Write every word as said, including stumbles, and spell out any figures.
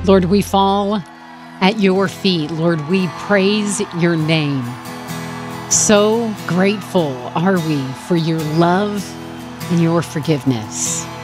Lord, we fall at your feet. Lord, we praise your name. So grateful are we for your love and your forgiveness.